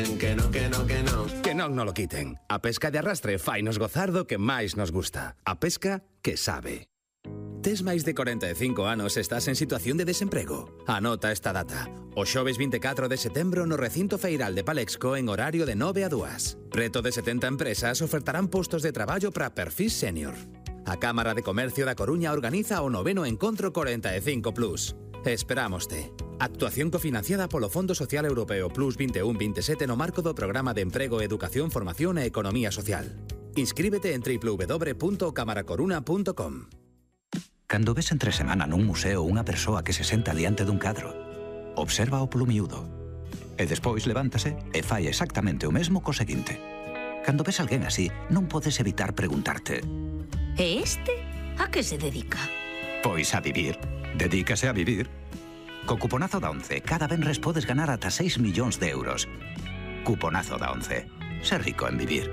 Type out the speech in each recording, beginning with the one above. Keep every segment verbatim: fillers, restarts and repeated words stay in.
Que non, que non, que non. Que non no lo quiten. A pesca de arrastre fainos gozar do que máis nos gusta. A pesca que sabe. Tes máis de corenta e cinco anos e estás en situación de desemprego? Anota esta data. O xoves vinte e catro de setembro no recinto feiral de Palexco en horario de nove a dúas. Preto de setenta empresas ofertarán postos de traballo para perfis senior. A Cámara de Comercio da Coruña organiza o noveno Encontro corenta e cinco plus. Esperámoste. Actuación cofinanciada polo Fondo Social Europeo Plus vinte e un vinte e sete no marco do Programa de Emprego, Educación, Formación e Economía Social. Inscríbete en doble u doble u doble u punto cámara coruna punto com. Cando ves entre semana nun museo unha persoa que se senta diante dun cadro, observa o polo miúdo. E despois levántase e fai exactamente o mesmo co seguinte. Cando ves alguén así, non podes evitar preguntarte: E este a que se dedica? Pois a vivir. Dedícase a vivir. Co cuponazo da once, cada venres podes ganar ata seis millóns de euros. Cuponazo da once. Ser rico en vivir.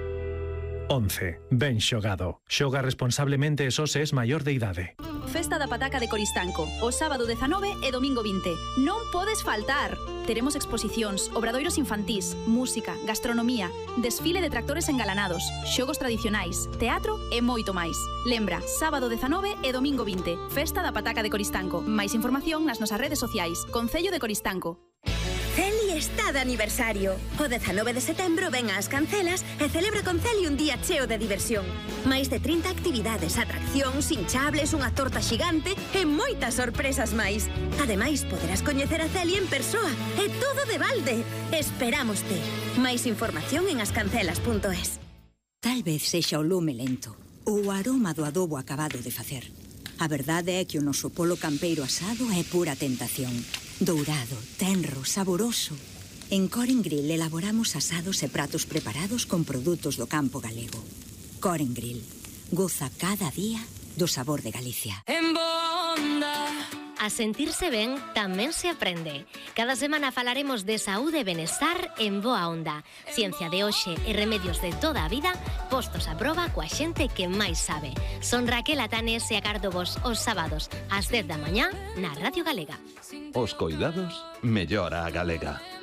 once. Ben xogado. Xoga responsablemente e só se es maior de idade. Festa da Pataca de Coristanco, o sábado dezanove e domingo vinte. Non podes faltar! Teremos exposicións, obradoiros infantís, música, gastronomía, desfile de tractores engalanados, xogos tradicionais, teatro e moito máis. Lembra, sábado dezanove e domingo vinte. Festa da Pataca de Coristanco. Máis información nas nosas redes sociais. Concello de Coristanco. Celi está de aniversario. O dezanove de setembro ven ás Cancelas e celebra con Celi un día cheo de diversión. Máis de trinta actividades, atraccións, hinchables, unha torta xigante e moitas sorpresas máis. Ademais, poderás coñecer a Celi en persoa e todo de balde. Esperámoste. Máis información en ascancelas punto es. Tal vez sexa o lume lento ou o aroma do adobo acabado de facer. A verdade é que o noso polo campeiro asado é pura tentación. Dourado, tenro, saboroso. En Coren Grill elaboramos asados e pratos preparados con produtos do campo galego. Coren Grill. Goza cada día do sabor de Galicia. En Bonda. A sentirse ben tamén se aprende. Cada semana falaremos de saúde e benestar en Boa Onda. Ciencia de hoxe e remedios de toda a vida postos a proba coa xente que máis sabe. Son Raquel Atanes e agardo vos os sábados ás dez da mañá na Radio Galega. Os coidados mellora a galega.